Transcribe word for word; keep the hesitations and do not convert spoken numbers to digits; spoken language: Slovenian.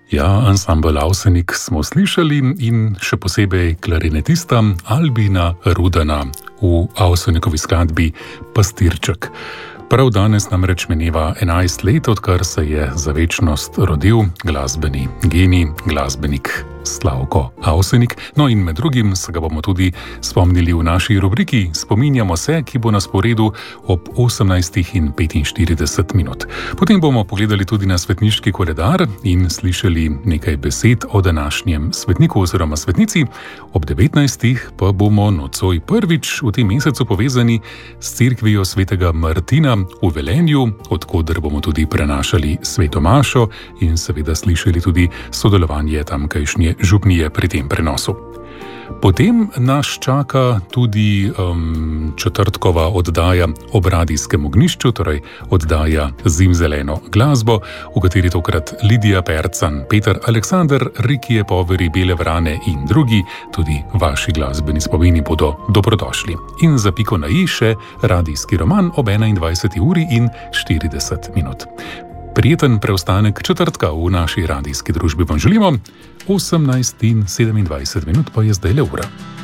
Ja, ansambel Avsenik smo slišali in še posebej klarinetista Albina Rudana v Avsenikovi skladbi Pastirček. Prav danes namreč mineva enajst let, odkar se je za večnost rodil glasbeni genij, glasbenik Slavko Avsenik. No in med drugim se ga bomo tudi spomnili v naši rubriki Spominjamo se, ki bo na sporedu ob osemnajstih in petinštirideset minut. Potem bomo pogledali tudi na svetniški koledar in slišali nekaj besed o današnjem svetniku oziroma svetnici. Ob devetnajstih pa bomo nocoj prvič v tem mesecu povezani s cerkvijo svetega Martina v Velenju, odkoder bomo tudi prenašali sveto mašo in seveda slišali tudi sodelovanje tamkajšnje župnije pri tem prenosu. Potem nas čaka tudi um, četrtkova oddaja ob radijskem ognjišču, torej oddaja Zimzeleno glasbo, v kateri tokrat Lidija Percan, Peter Aleksander, Rikije Poveri, Bele vrane in drugi, tudi vaši glasbeni spomini bodo dobrodošli. In za piko na i še radijski roman ob enaindvajseti uri in štirideset minut. Prijeten preostanek četrtka v naši radijski družbi vam želimo. osemnajst in sedemindvajset minut pa je zdaj le ura.